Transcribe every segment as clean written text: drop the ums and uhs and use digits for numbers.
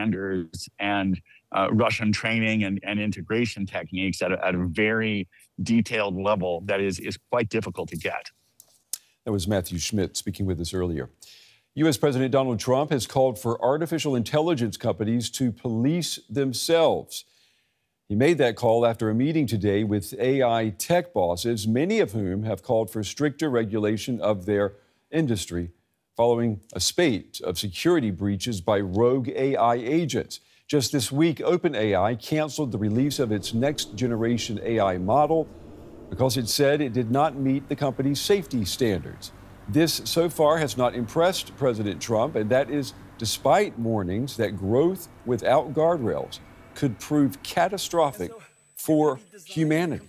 standards and Russian training and integration techniques at a very detailed level that is quite difficult to get. That was Matthew Schmidt speaking with us earlier. U.S. President Donald Trump has called for artificial intelligence companies to police themselves. He made that call after a meeting today with AI tech bosses, many of whom have called for stricter regulation of their industry following a spate of security breaches by rogue AI agents. Just this week, OpenAI canceled the release of its next-generation AI model because it said it did not meet the company's safety standards. This, so far, has not impressed President Trump, and that is despite warnings that growth without guardrails could prove catastrophic for humanity.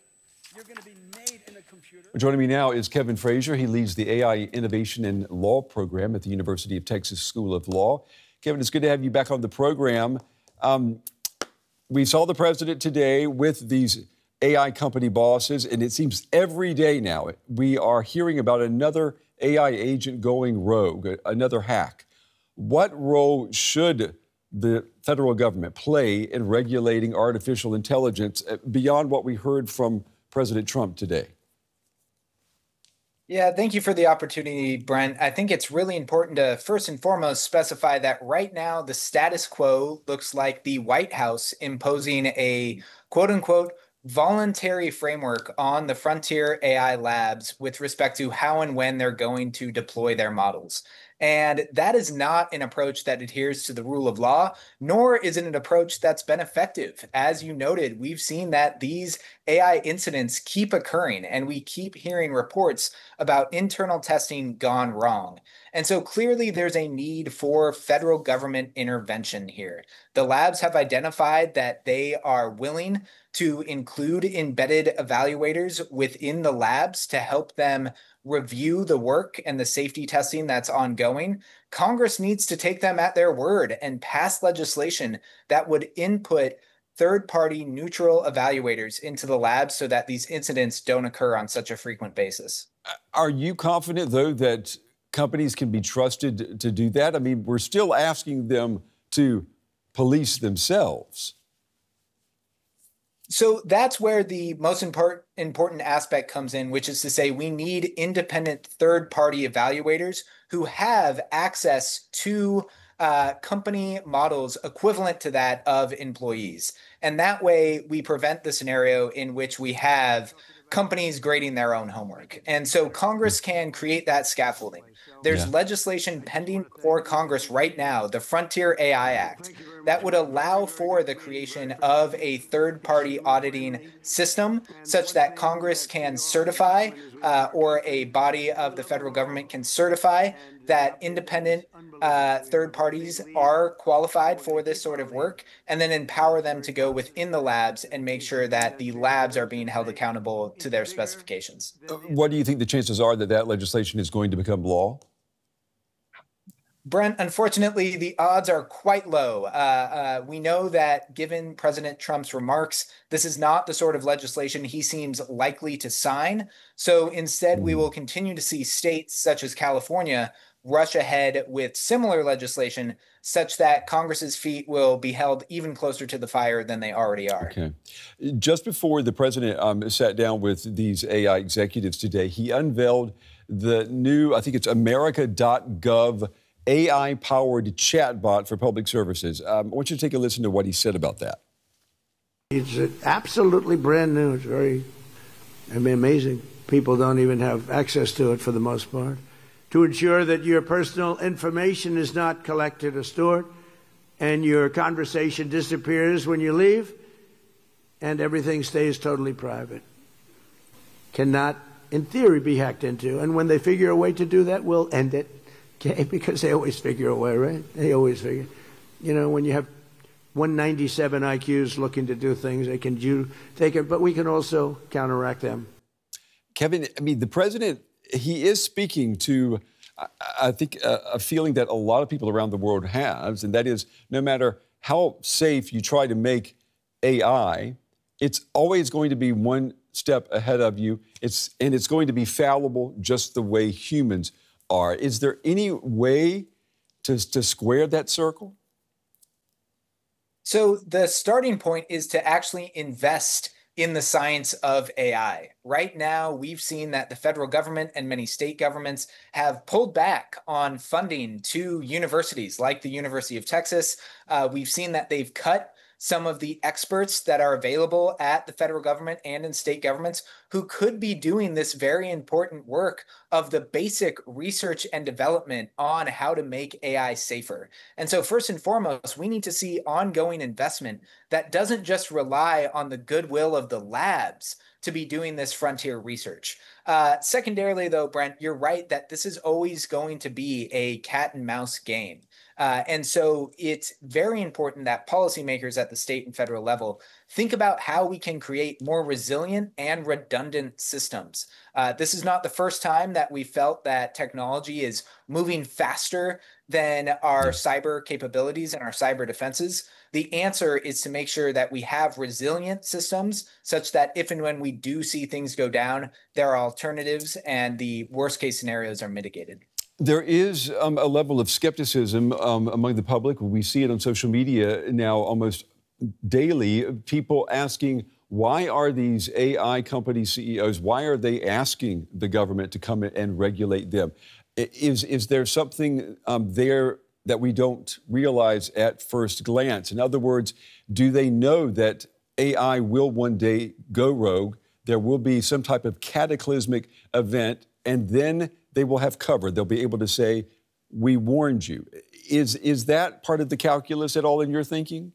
Joining me now is Kevin Frazier. He leads the AI Innovation and Law program at the University of Texas School of Law. Kevin, it's good to have you back on the program. We saw the president today with these AI company bosses, and it seems every day now we are hearing about another AI agent going rogue, another hack. What role should the federal government play in regulating artificial intelligence beyond what we heard from President Trump today? Yeah, thank you for the opportunity, Brent. I think it's really important to first and foremost specify that right now the status quo looks like the White House imposing a quote unquote voluntary framework on the frontier AI labs with respect to how and when they're going to deploy their models. And that is not an approach that adheres to the rule of law, nor is it an approach that's been effective. As you noted, we've seen that these AI incidents keep occurring, and we keep hearing reports about internal testing gone wrong. And so clearly there's a need for federal government intervention here. The labs have identified that they are willing to include embedded evaluators within the labs to help them review the work and the safety testing that's ongoing. Congress needs to take them at their word and pass legislation that would input third-party neutral evaluators into the labs so that these incidents don't occur on such a frequent basis. Are you confident, though, that companies can be trusted to do that? I mean, we're still asking them to police themselves. So that's where the most important aspect comes in, which is to say we need independent third-party evaluators who have access to company models equivalent to that of employees. And that way we prevent the scenario in which we have companies grading their own homework. And so Congress can create that scaffolding. There's legislation pending for Congress right now, the Frontier AI Act, that would allow for the creation of a third-party auditing system such that Congress can certify or a body of the federal government can certify that independent third parties are qualified for this sort of work, and then empower them to go within the labs and make sure that the labs are being held accountable to their specifications. What do you think the chances are that that legislation is going to become law? Brent, unfortunately, the odds are quite low. We know that given President Trump's remarks, this is not the sort of legislation he seems likely to sign. So instead, we will continue to see states such as California rush ahead with similar legislation such that Congress's feet will be held even closer to the fire than they already are. Okay. Just before the president sat down with these AI executives today, he unveiled the new, I think it's America.gov AI-powered chatbot for public services. I want you to take a listen to what he said about that. It's absolutely brand new. It's very, amazing. People don't even have access to it for the most part. To ensure that your personal information is not collected or stored, and your conversation disappears when you leave, and everything stays totally private. Cannot, in theory, be hacked into. And when they figure a way to do that, we'll end it. Okay, because they always figure a way, right? They always figure. You know, when you have 197 IQs looking to do things, they can, but we can also counteract them. Kevin, I mean, the president, he is speaking to, I think, a feeling that a lot of people around the world have, and that is no matter how safe you try to make AI, it's always going to be one step ahead of you. It's going to be fallible just the way humans are. Is there any way to square that circle? So the starting point is to actually invest in the science of AI. Right now, we've seen that the federal government and many state governments have pulled back on funding to universities like the University of Texas. We've seen that they've cut some of the experts that are available at the federal government and in state governments who could be doing this very important work of the basic research and development on how to make AI safer. And so first and foremost, we need to see ongoing investment that doesn't just rely on the goodwill of the labs to be doing this frontier research. Secondarily, though, Brent, you're right that this is always going to be a cat and mouse game. And so it's very important that policymakers at the state and federal level think about how we can create more resilient and redundant systems. This is not the first time that we felt that technology is moving faster than our cyber capabilities and our cyber defenses. The answer is to make sure that we have resilient systems such that if and when we do see things go down, there are alternatives and the worst case scenarios are mitigated. There is a level of skepticism among the public. We see it on social media now almost daily. People asking, why are these AI company CEOs, why are they asking the government to come in and regulate them? Is there something there that we don't realize at first glance? In other words, do they know that AI will one day go rogue? There will be some type of cataclysmic event, and then they will have cover. They'll be able to say, we warned you. Is that part of the calculus at all in your thinking?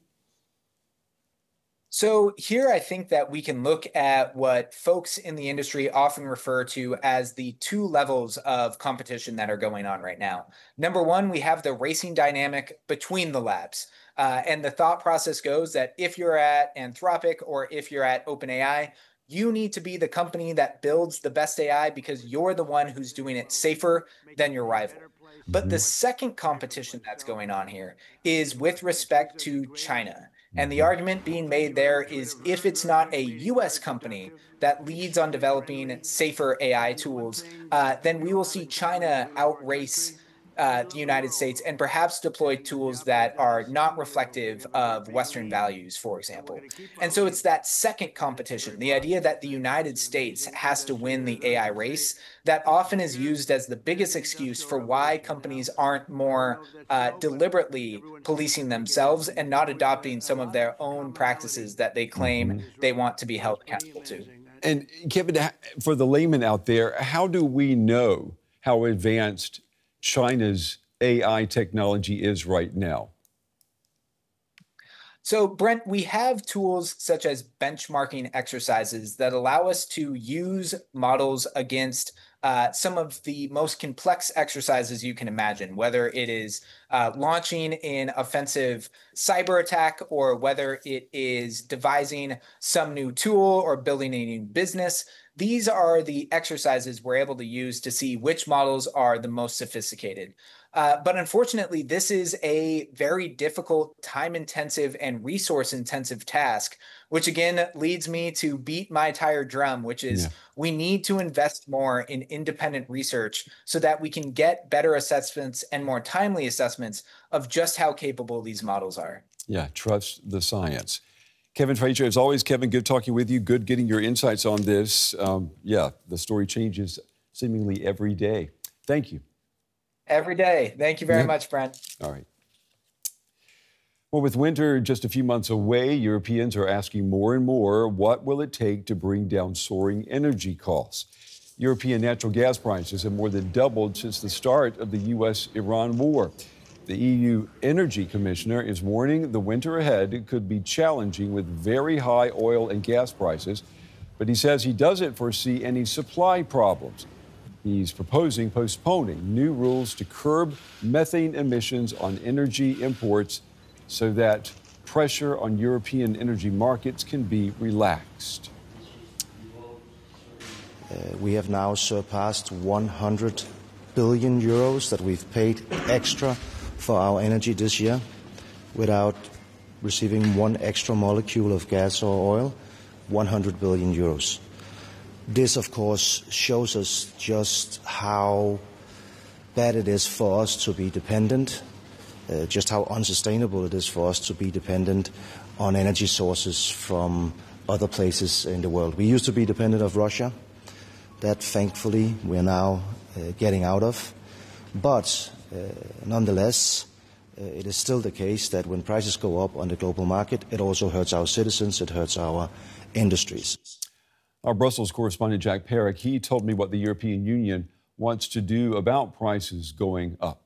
So here I think that we can look at what folks in the industry often refer to as the two levels of competition that are going on right now. Number one, we have the racing dynamic between the labs. And the thought process goes that if you're at Anthropic or if you're at OpenAI, you need to be the company that builds the best AI because you're the one who's doing it safer than your rival. But the second competition that's going on here is with respect to China. And the argument being made there is if it's not a US company that leads on developing safer AI tools, then we will see China outrace the United States and perhaps deploy tools that are not reflective of Western values, for example. And so it's that second competition, the idea that the United States has to win the AI race, that often is used as the biggest excuse for why companies aren't more deliberately policing themselves and not adopting some of their own practices that they claim they want to be held accountable to. And Kevin, for the layman out there, how do we know how advanced China's AI technology is right now? So, Brent, we have tools such as benchmarking exercises that allow us to use models against some of the most complex exercises you can imagine, whether it is launching an offensive cyber attack or whether it is devising some new tool or building a new business. These are the exercises we're able to use to see which models are the most sophisticated. But unfortunately, this is a very difficult, time-intensive, and resource-intensive task, which again leads me to beat my tire drum, which is we need to invest more in independent research so that we can get better assessments and more timely assessments of just how capable these models are. Yeah, trust the science. Kevin Frazier, as always, Kevin, good talking with you. Good getting your insights on this. The story changes seemingly every day. Thank you. Every day. Thank you very much, Brent. All right. Well, with winter just a few months away, Europeans are asking more and more, what will it take to bring down soaring energy costs? European natural gas prices have more than doubled since the start of the U.S.-Iran war. The EU Energy Commissioner is warning the winter ahead could be challenging with very high oil and gas prices, but he says he doesn't foresee any supply problems. He's proposing postponing new rules to curb methane emissions on energy imports so that pressure on European energy markets can be relaxed. We have now surpassed 100 billion euros that we've paid extra for our energy this year without receiving one extra molecule of gas or oil, 100 billion euros. This, of course, shows us just how bad it is for us to be dependent just how unsustainable it is for us to be dependent on energy sources from other places in the world. We used to be dependent on Russia. That, thankfully, we're now getting out of. But nonetheless, it is still the case that when prices go up on the global market, it also hurts our citizens, it hurts our industries. Our Brussels correspondent, Jack Perrick, he told me what the European Union wants to do about prices going up.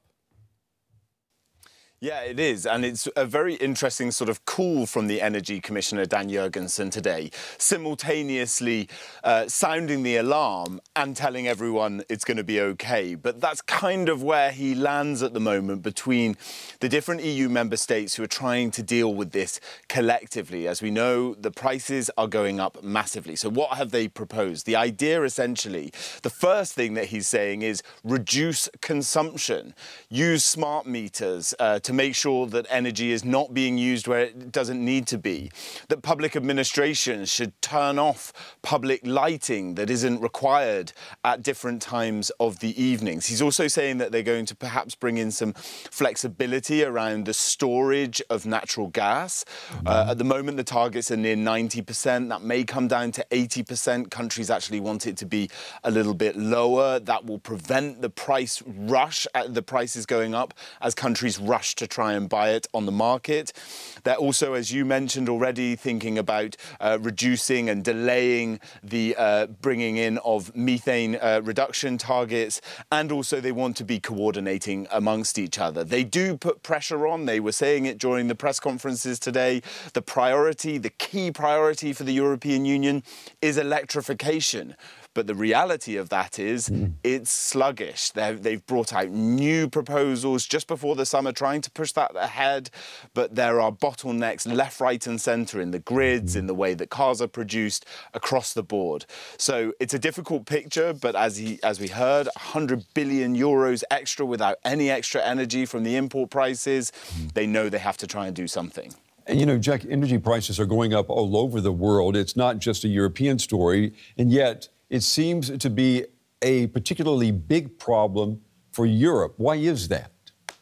Yeah, it is. And it's a very interesting sort of call from the Energy Commissioner, Dan Jurgensen, today, simultaneously sounding the alarm and telling everyone it's going to be OK. But that's kind of where he lands at the moment between the different EU member states who are trying to deal with this collectively. As we know, the prices are going up massively. So what have they proposed? The idea, essentially, the first thing that he's saying is reduce consumption, use smart meters to make sure that energy is not being used where it doesn't need to be, that public administrations should turn off public lighting that isn't required at different times of the evenings. He's also saying that they're going to perhaps bring in some flexibility around the storage of natural gas. At the moment, the targets are near 90%. That may come down to 80%. Countries actually want it to be a little bit lower. That will prevent the price rush, the prices going up as countries rush to try and buy it on the market. They're also, as you mentioned already, thinking about reducing and delaying the bringing in of methane reduction targets, and also they want to be coordinating amongst each other. They do put pressure on. They were saying it during the press conferences today. The priority, the key priority for the European Union is electrification. But the reality of that is it's sluggish. They've brought out new proposals just before the summer, trying to push that ahead. But there are bottlenecks left, right and centre in the grids, in the way that cars are produced across the board. So it's a difficult picture. But as we heard, 100 billion euros extra without any extra energy from the import prices. They know they have to try and do something. And, you know, Jack, energy prices are going up all over the world. It's not just a European story. And yet it seems to be a particularly big problem for Europe. Why is that?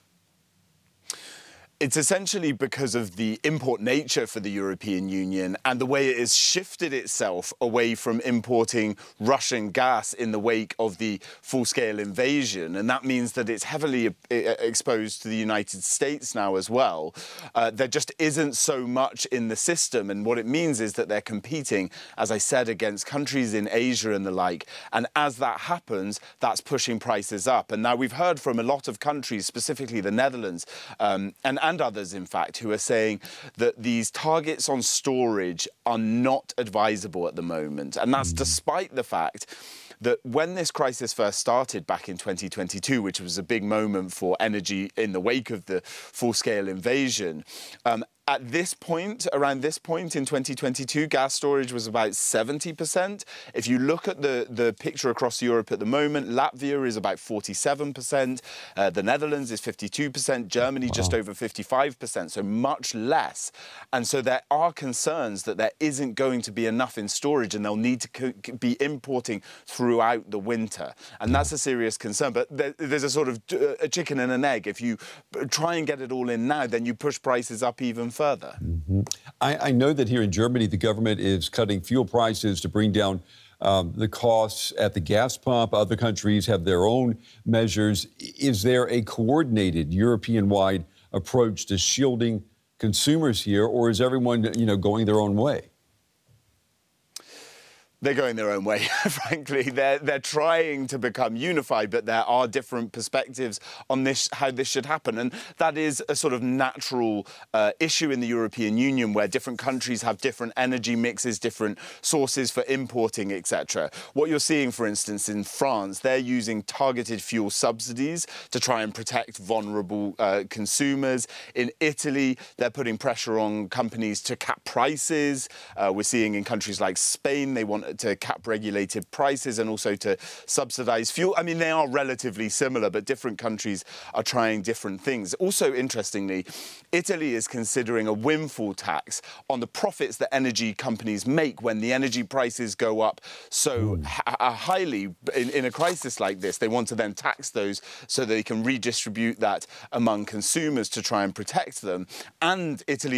It's essentially because of the import nature for the European Union and the way it has shifted itself away from importing Russian gas in the wake of the full-scale invasion. And that means that it's heavily exposed to the United States now as well. There just isn't so much in the system. And what it means is that they're competing, as I said, against countries in Asia and the like. And as that happens, that's pushing prices up. And now we've heard from a lot of countries, specifically the Netherlands, and others, in fact, who are saying that these targets on storage are not advisable at the moment. And that's despite the fact that when this crisis first started back in 2022, which was a big moment for energy in the wake of the full-scale invasion, at this point, around this point in 2022, gas storage was about 70%. If you look at the picture across Europe at the moment, Latvia is about 47%, the Netherlands is 52%, Germany just over 55%, so much less. And so there are concerns that there isn't going to be enough in storage and they'll need to be importing throughout the winter. And that's a serious concern. But there's a sort of a chicken and an egg. If you try and get it all in now, then you push prices up even further. I know that here in Germany, the government is cutting fuel prices to bring down the costs at the gas pump. Other countries have their own measures. Is there a coordinated European-wide approach to shielding consumers here, or is everyone, going their own way? They're going their own way, frankly. They're trying to become unified, but there are different perspectives on this, how this should happen. And that is a sort of natural issue in the European Union, where different countries have different energy mixes, different sources for importing, etc. What you're seeing, for instance, in France, they're using targeted fuel subsidies to try and protect vulnerable consumers. In Italy, they're putting pressure on companies to cap prices. We're seeing in countries like Spain, they want to cap regulated prices and also to subsidise fuel. I mean, they are relatively similar, but different countries are trying different things. Also, interestingly, Italy is considering a windfall tax on the profits that energy companies make when the energy prices go up so highly in a crisis like this. They want to then tax those so they can redistribute that among consumers to try and protect them. And Italy